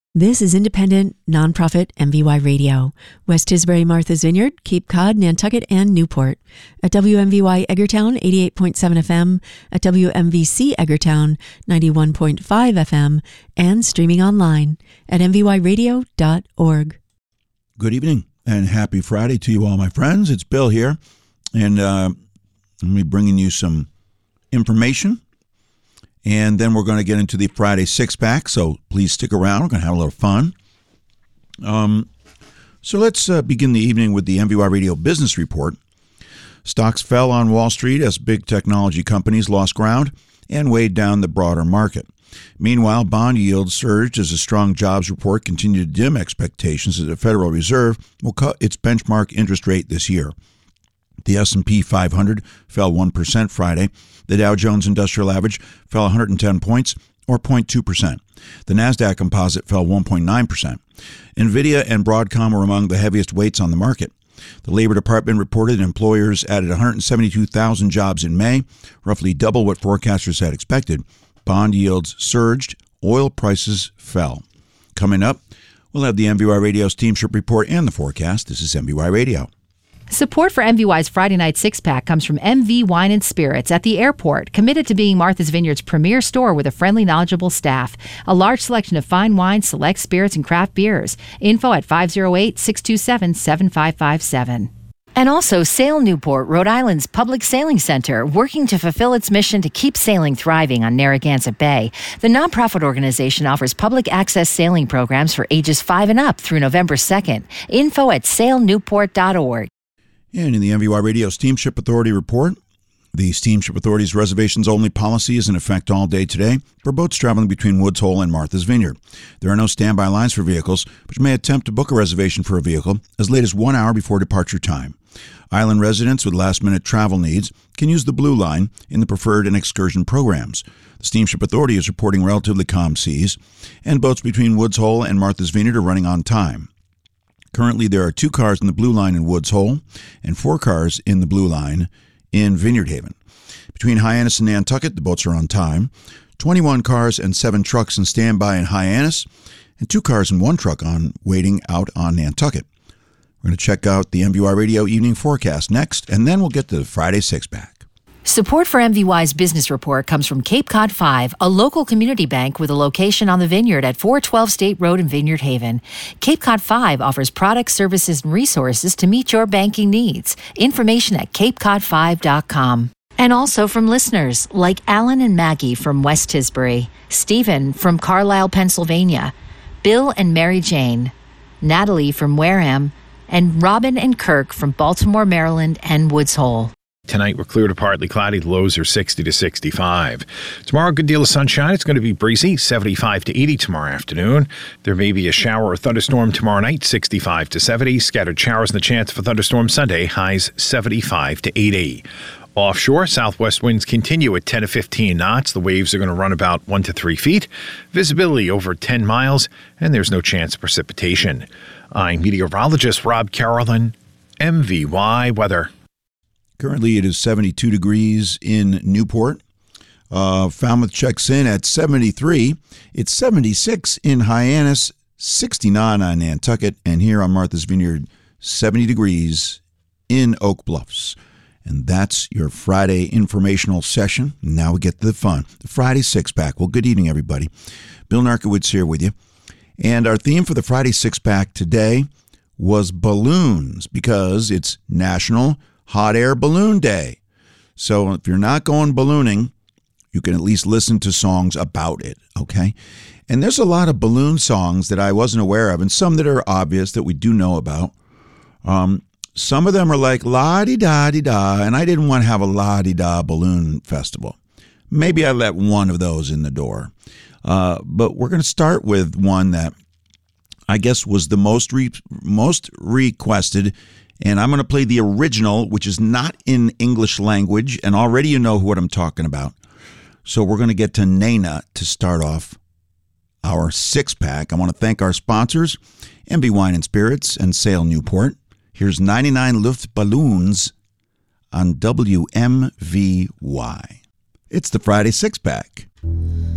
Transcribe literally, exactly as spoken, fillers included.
This is independent, nonprofit M V Y Radio. West Tisbury, Martha's Vineyard, Cape Cod, Nantucket, and Newport. At W M V Y Edgartown, eighty-eight point seven F M. At W M V C Edgartown, ninety-one point five F M. And streaming online at m v y radio dot org. Good evening and happy Friday to you all, my friends. It's Bill here, and uh, I'm be bringing you some information. And then we're going to get into the Friday six-pack, so please stick around. We're going to have a little fun. Um, so let's uh, begin the evening with the M V Y Radio Business Report. Stocks fell on Wall Street as big technology companies lost ground and weighed down the broader market. Meanwhile, bond yields surged as a strong jobs report continued to dim expectations that the Federal Reserve will cut its benchmark interest rate this year. The S and P five hundred fell one percent Friday. The Dow Jones Industrial Average fell one hundred ten points, or zero point two percent. The NASDAQ Composite fell one point nine percent. NVIDIA and Broadcom were among the heaviest weights on the market. The Labor Department reported employers added one hundred seventy-two thousand jobs in May, roughly double what forecasters had expected. Bond yields surged. Oil prices fell. Coming up, we'll have the M V Y Radio Steamship Report and the forecast. This is M V Y Radio. Support for M V Y's Friday Night Six-Pack comes from M V Wine and Spirits at the airport, committed to being Martha's Vineyard's premier store with a friendly, knowledgeable staff. A large selection of fine wines, select spirits, and craft beers. Info at five oh eight, six two seven, seven five five seven. And also Sail Newport, Rhode Island's public sailing center, working to fulfill its mission to keep sailing thriving on Narragansett Bay. The nonprofit organization offers public access sailing programs for ages five and up through November second. Info at sail newport dot org. And in the M V Y Radio Steamship Authority report, the Steamship Authority's reservations-only policy is in effect all day today for boats traveling between Woods Hole and Martha's Vineyard. There are no standby lines for vehicles, but you may attempt to book a reservation for a vehicle as late as one hour before departure time. Island residents with last-minute travel needs can use the Blue Line in the preferred and excursion programs. The Steamship Authority is reporting relatively calm seas, and boats between Woods Hole and Martha's Vineyard are running on time. Currently, there are two cars in the Blue Line in Woods Hole and four cars in the Blue Line in Vineyard Haven. Between Hyannis and Nantucket, the boats are on time. twenty-one cars and seven trucks in standby in Hyannis, and two cars and one truck on waiting out on Nantucket. We're going to check out the M V Y Radio Evening Forecast next, and then we'll get to the Friday Six-Pack. Support for M V Y's Business Report comes from Cape Cod five, a local community bank with a location on the Vineyard at four twelve State Road in Vineyard Haven. Cape Cod five offers products, services, and resources to meet your banking needs. Information at cape cod five dot com. And also from listeners like Alan and Maggie from West Tisbury, Stephen from Carlisle, Pennsylvania, Bill and Mary Jane, Natalie from Wareham, and Robin and Kirk from Baltimore, Maryland, and Woods Hole. Tonight, we're clear to partly cloudy. The lows are sixty to sixty-five. Tomorrow, a good deal of sunshine. It's going to be breezy, seventy-five to eighty tomorrow afternoon. There may be a shower or thunderstorm tomorrow night, sixty-five to seventy. Scattered showers and the chance of a thunderstorm Sunday, highs seventy-five to eighty. Offshore, southwest winds continue at ten to fifteen knots. The waves are going to run about one to three feet. Visibility over ten miles, and there's no chance of precipitation. I'm meteorologist Rob Carolyn, M V Y Weather. Currently, it is seventy-two degrees in Newport. Uh, Falmouth checks in at seventy-three. It's seventy-six in Hyannis, sixty-nine on Nantucket, and here on Martha's Vineyard, seventy degrees in Oak Bluffs. And that's your Friday informational session. Now we get to the fun. The Friday Six-Pack. Well, good evening, everybody. Bill Narkowitz here with you. And our theme for the Friday Six-Pack today was balloons, because it's National Hot Air Balloon Day. So if you're not going ballooning, you can at least listen to songs about it, okay? And there's a lot of balloon songs that I wasn't aware of, and some that are obvious that we do know about. Um, some of them are like la-di-da-di-da, and I didn't want to have a la-di-da balloon festival. Maybe I let one of those in the door. Uh, but we're going to start with one that I guess was the most re- most requested. And I'm going to play the original, which is not in English language, and already you know what I'm talking about. So we're going to get to Nena to start off our six-pack. I want to thank our sponsors, M V Wine and Spirits and Sail Newport. Here's ninety-nine Luftballons on W M V Y. It's the Friday Six-Pack.